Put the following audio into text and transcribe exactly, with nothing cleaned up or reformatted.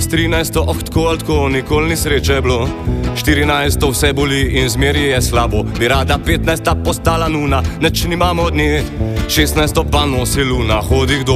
trinajsto, oh, tako ali tako, nikoli ni sreče bilo. štirinajsto vse boli in zmeri je slabo. Bi rada petnajsta postala nuna, neč nimamo od nje. šestnajsto pa nosi luna, hodi kdo